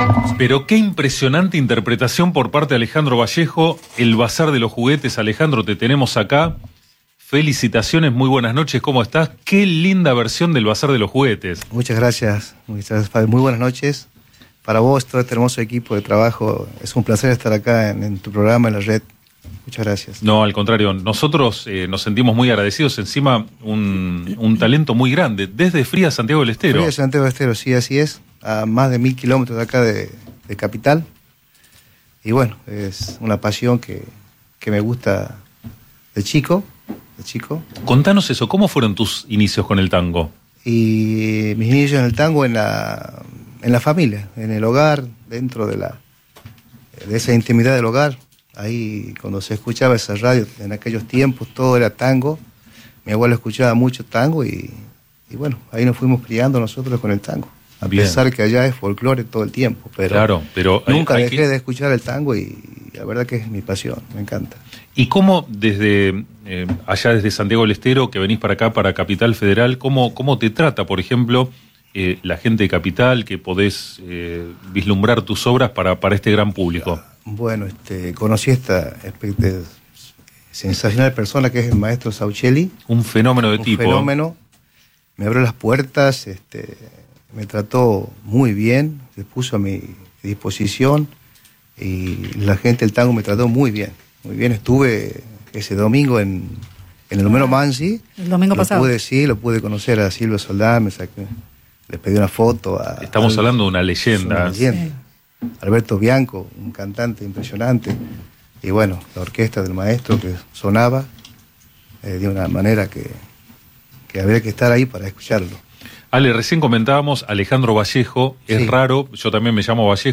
Pero qué impresionante interpretación por parte de Alejandro Vallejo, el Bazar de los Juguetes. Alejandro, te tenemos acá. Felicitaciones, muy buenas noches, ¿cómo estás? Qué linda versión del Bazar de los Juguetes. Muchas gracias, Fabi. Muy buenas noches. Para vos, todo este hermoso equipo de trabajo, es un placer estar acá en tu programa, en la red. Muchas gracias. No, al contrario, nosotros nos sentimos muy agradecidos. Encima, un talento muy grande, desde Fría a Santiago del Estero. Fría a Santiago del Estero, sí, así es. A más de 1000 kilómetros de acá de Capital. Y bueno, es una pasión que me gusta de chico. Contanos eso, ¿cómo fueron tus inicios con el tango? Y mis inicios en el tango en la familia, en el hogar, dentro de esa intimidad del hogar. Ahí cuando se escuchaba esa radio, en aquellos tiempos todo era tango. Mi abuelo escuchaba mucho tango y bueno, ahí nos fuimos criando nosotros con el tango. A Bien. pesar que allá es folclore todo el tiempo, pero, claro, pero nunca dejé de escuchar el tango y la verdad que es mi pasión, me encanta. ¿Y cómo desde allá desde Santiago del Estero, que venís para acá, para Capital Federal, cómo te trata, por ejemplo, la gente de Capital, que podés vislumbrar tus obras para este gran público? Bueno, conocí esta sensacional persona que es el maestro Sauchelli. Un fenómeno de tipo. Un fenómeno. Me abrió las puertas, me trató muy bien, se puso a mi disposición y la gente del tango me trató muy bien. Muy bien, estuve ese domingo en el Homero Mansi. El domingo pasado. Lo pude conocer a Silvio Soldán, le pedí una foto. Estamos hablando de una leyenda. Sí. Alberto Bianco, un cantante impresionante. Y bueno, la orquesta del maestro que sonaba de una manera que habría que estar ahí para escucharlo. Ale, recién comentábamos Alejandro Vallejo, es sí. raro, yo también me llamo Vallejo.